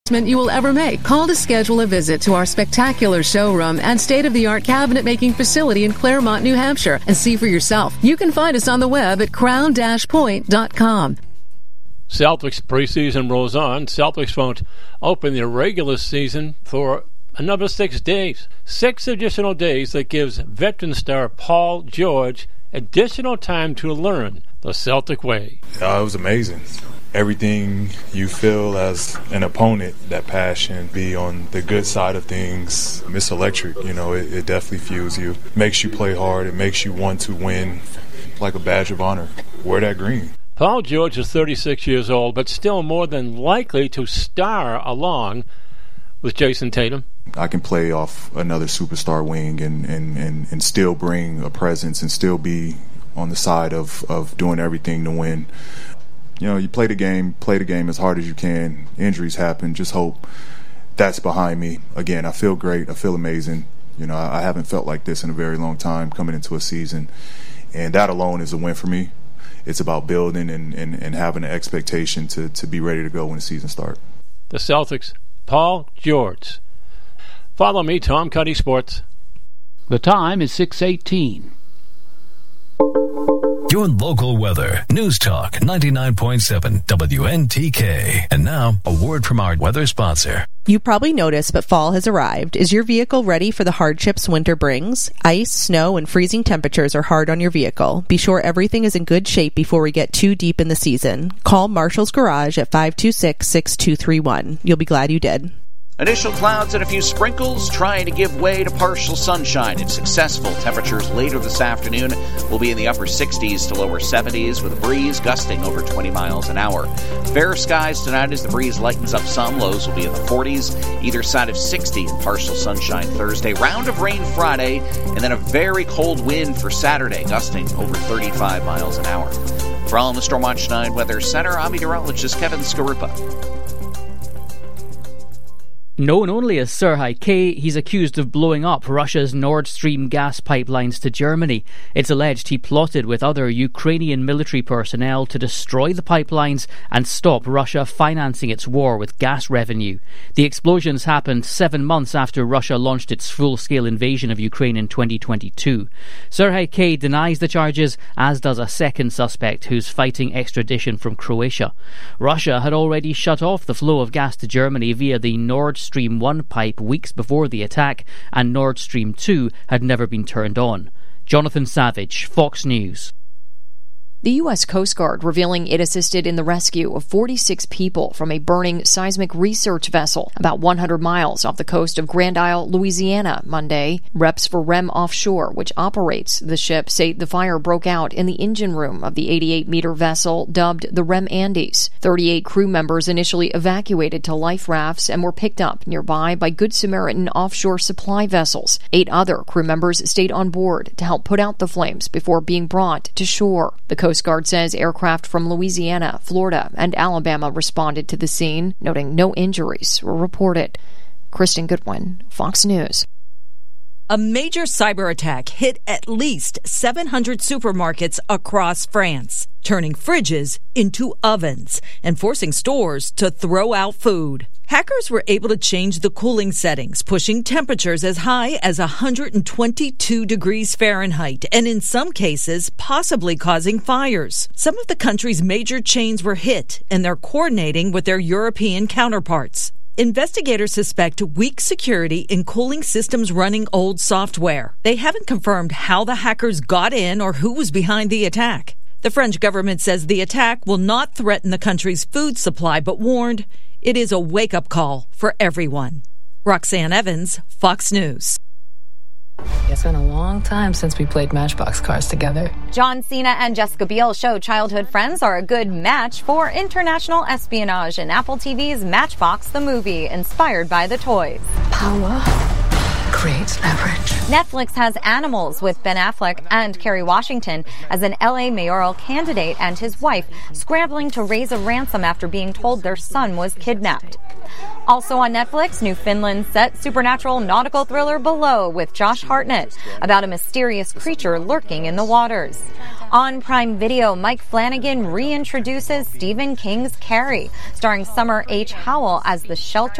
investment you will ever make. Call to schedule a visit to our spectacular showroom and state-of-the-art cabinet-making facility in Claremont, New Hampshire, and see for yourself. You can find us on the web at crown-point.com. Celtics preseason rolls on. Celtics won't open their regular season for another 6 days. 6 additional days that gives veteran star Paul George additional time to learn the Celtic way. It was amazing. Everything you feel as an opponent, that passion, be on the good side of things, it's electric. It definitely fuels you. Makes you play hard. It makes you want to win like a badge of honor. Wear that green. Paul George is 36 years old, but still more than likely to star along with Jason Tatum. I can play off another superstar wing and still bring a presence and still be on the side of doing everything to win. You play the game as hard as you can. Injuries happen. Just hope that's behind me. Again, I feel great. I feel amazing. I haven't felt like this in a very long time coming into a season. And that alone is a win for me. It's about building and having an expectation to be ready to go when the season starts. The Celtics, Paul George. Follow me, Tom Cuddy Sports. The time is 6:18. Your local weather. News Talk 99.7 WNTK. And now, a word from our weather sponsor. You probably noticed, but fall has arrived. Is your vehicle ready for the hardships winter brings? Ice, snow, and freezing temperatures are hard on your vehicle. Be sure everything is in good shape before we get too deep in the season. Call Marshall's Garage at 526-6231. You'll be glad you did. Initial clouds and a few sprinkles trying to give way to partial sunshine if successful. Temperatures later this afternoon will be in the upper 60s to lower 70s with a breeze gusting over 20 miles an hour. Fair skies tonight as the breeze lightens up some. Lows will be in the 40s, either side of 60 and partial sunshine Thursday. Round of rain Friday, and then a very cold wind for Saturday, gusting over 35 miles an hour. From the Stormwatch 9 Weather Center, I'm meteorologist Kevin Skarupa. Known only as Serhii K, he's accused of blowing up Russia's Nord Stream gas pipelines to Germany. It's alleged he plotted with other Ukrainian military personnel to destroy the pipelines and stop Russia financing its war with gas revenue. The explosions happened 7 months after Russia launched its full-scale invasion of Ukraine in 2022. Serhii K denies the charges, as does a second suspect who's fighting extradition from Croatia. Russia had already shut off the flow of gas to Germany via the Nord Stream 1 pipe weeks before the attack, and Nord Stream 2 had never been turned on. Jonathan Savage, Fox News. The U.S. Coast Guard revealing it assisted in the rescue of 46 people from a burning seismic research vessel about 100 miles off the coast of Grand Isle, Louisiana, Monday. Reps for REM Offshore, which operates the ship, say the fire broke out in the engine room of the 88-meter vessel dubbed the REM Andes. 38 crew members initially evacuated to life rafts and were picked up nearby by Good Samaritan offshore supply vessels. 8 other crew members stayed on board to help put out the flames before being brought to shore. The Coast Guard says aircraft from Louisiana, Florida, and Alabama responded to the scene, noting no injuries were reported. Kristen Goodwin, Fox News. A major cyber attack hit at least 700 supermarkets across France, turning fridges into ovens and forcing stores to throw out food. Hackers were able to change the cooling settings, pushing temperatures as high as 122 degrees Fahrenheit, and in some cases, possibly causing fires. Some of the country's major chains were hit, and they're coordinating with their European counterparts. Investigators suspect weak security in cooling systems running old software. They haven't confirmed how the hackers got in or who was behind the attack. The French government says the attack will not threaten the country's food supply, but warned it is a wake-up call for everyone. Roxanne Evans, Fox News. It's been a long time since we played Matchbox cards together. John Cena and Jessica Biel show childhood friends are a good match for international espionage in Apple TV's Matchbox the Movie, inspired by the toys. Power creates leverage. Netflix has Animals with Ben Affleck and Kerry Washington as an LA mayoral candidate and his wife scrambling to raise a ransom after being told their son was kidnapped. Also on Netflix, New Finland set supernatural nautical thriller Below with Josh Hartnett about a mysterious creature lurking in the waters. On Prime Video, Mike Flanagan reintroduces Stephen King's Carrie, starring Summer H. Howell as the shelter